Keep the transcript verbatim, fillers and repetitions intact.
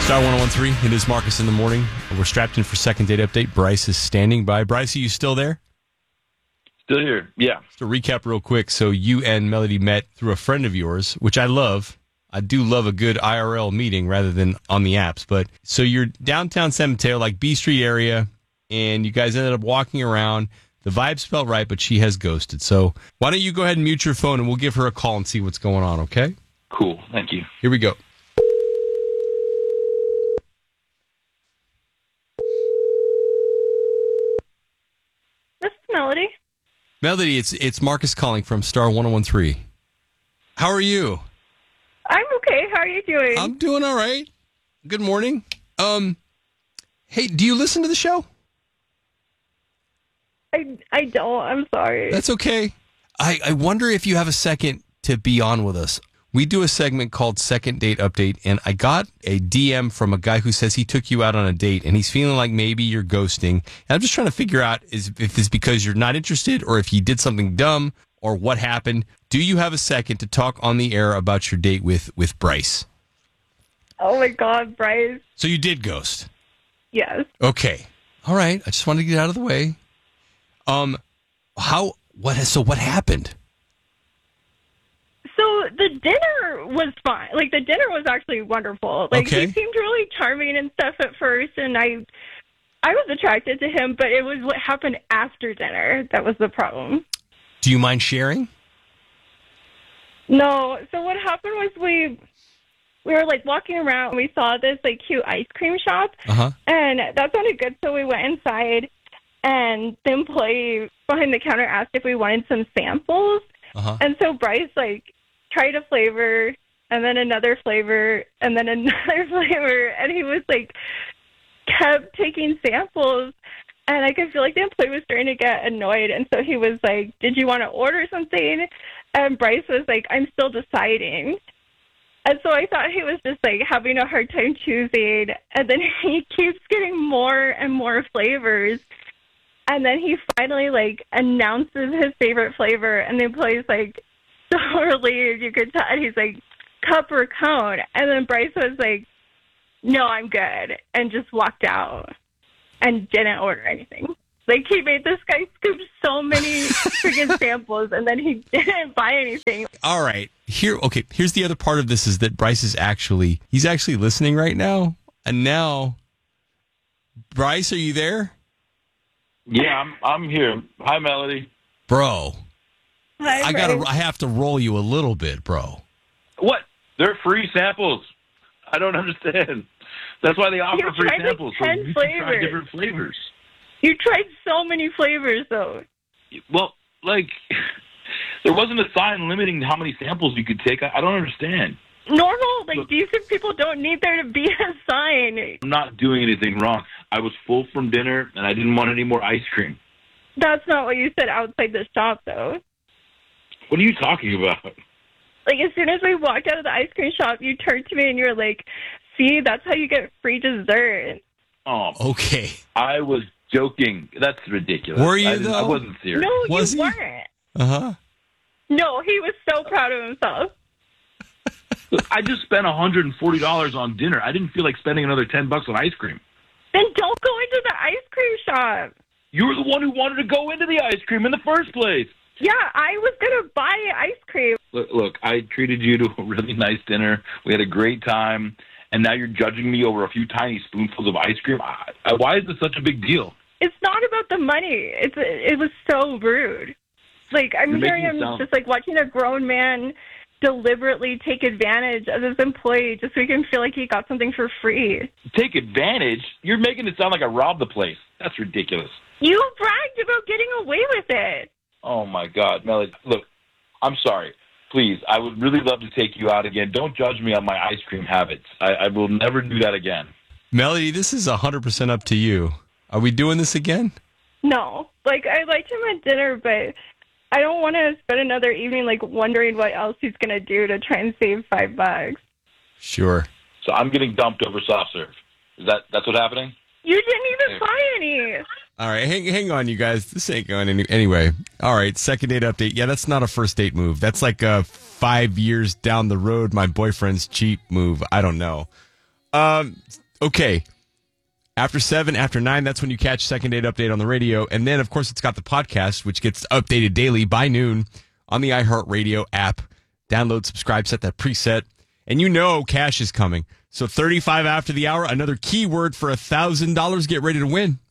Star one oh one three, it is Marcus in the morning. We're strapped in for second date update. Bryce is standing by. Bryce, are you still there? Still here, yeah. To recap real quick, so you and Melody met through a friend of yours, which I love. I do love a good I R L meeting rather than on the apps. But so you're downtown San Mateo, like B Street area, and you guys ended up walking around. The vibes felt right, but she has ghosted. So why don't you go ahead and mute your phone, and we'll give her a call and see what's going on, okay? Cool, thank you. Here we go. This is Melody. Melody, it's it's Marcus calling from Star one oh one three. How are you? I'm okay. How are you doing? I'm doing all right. Good morning. Um, hey, do you listen to the show? I I don't. I'm sorry. That's okay. I, I wonder if you have a second to be on with us. We do a segment called Second Date Update, and I got a D M from a guy who says he took you out on a date, and he's feeling like maybe you're ghosting. And I'm just trying to figure out is if it's because you're not interested or if he did something dumb or what happened. Do you have a second to talk on the air about your date with, with Bryce? Oh, my God, Bryce. So you did ghost? Yes. Okay. All right. I just wanted to get out of the way. Um, how, what, so what happened? So the dinner was fine. Like, the dinner was actually wonderful. Like, Okay. he seemed really charming and stuff at first, and I I was attracted to him, but it was what happened after dinner that was the problem. Do you mind sharing? No. So what happened was we we were, like, walking around, and we saw this, like, cute ice cream shop, Uh-huh. and that sounded good, so we went inside, and the employee behind the counter asked if we wanted some samples. Uh-huh. And so Bryce, like, tried a flavor, and then another flavor, and then another flavor, and he was, like, kept taking samples, and I could feel like the employee was starting to get annoyed, and so he was like, did you want to order something? And Bryce was like, I'm still deciding. And so I thought he was just, like, having a hard time choosing, and then he keeps getting more and more flavors. And then he finally, like, announces his favorite flavor, and the employee's, like, so relieved. You could tell. And he's like, cup or cone? And then Bryce was like, no, I'm good, and just walked out and didn't order anything. Like, he made this guy scoop so many freaking samples, and then he didn't buy anything. All right. Here, okay, here's the other part of this is that Bryce is actually, he's actually listening right now. And now, Bryce, are you there? Yeah, I'm I'm here. Hi, Melody. Bro, Hi, I gotta, Bryce. I have to roll you a little bit, bro. What? They're free samples. I don't understand. That's why they offer You free tried, like, samples. so ten you can try flavors. different flavors. You tried so many flavors, though. Well, like, there wasn't a sign limiting how many samples you could take. I, I don't understand. Normal, like, Look. decent people don't need there to be a sign. I'm not doing anything wrong. I was full from dinner, and I didn't want any more ice cream. That's not what you said outside the shop, though. What are you talking about? Like, as soon as we walked out of the ice cream shop, you turned to me and you were like, see, that's how you get free dessert. Oh, Okay. I was joking. That's ridiculous. Were you, I, didn't- I though? wasn't serious. No, Was you he? weren't. Uh-huh. No, he was so proud of himself. Look, I just spent one hundred forty dollars on dinner. I didn't feel like spending another ten bucks on ice cream. Then don't go into the ice cream shop. You were the one who wanted to go into the ice cream in the first place. Yeah, I was going to buy ice cream. Look, look, I treated you to a really nice dinner. We had a great time, and now you're judging me over a few tiny spoonfuls of ice cream. I, I, why is this such a big deal? It's not about the money. It's It was so rude. Like, I'm You're hearing making him it sound- just, like, watching a grown man deliberately take advantage of his employee just so he can feel like he got something for free. Take advantage? You're making it sound like I robbed the place. That's ridiculous. You bragged about getting away with it. Oh, my God. Melody, look, I'm sorry. Please, I would really love to take you out again. Don't judge me on my ice cream habits. I, I will never do that again. Melody, this is one hundred percent up to you. Are we doing this again? No. Like, I liked him at dinner, but I don't want to spend another evening, like, wondering what else he's going to do to try and save five bucks. Sure. So I'm getting dumped over soft serve. Is that that's what's happening? You didn't even buy any. All right, hang, hang on, you guys. This ain't going any anyway. All right, second date update. Yeah, that's not a first date move. That's like a five years down the road, my boyfriend's cheap move. I don't know. Um, okay. After seven, after nine, that's when you catch Second Date Update on the radio. And then, of course, it's got the podcast, which gets updated daily by noon on the iHeartRadio app. Download, subscribe, set that preset. And you know cash is coming. So thirty-five after the hour, another keyword for one thousand dollars. Get ready to win.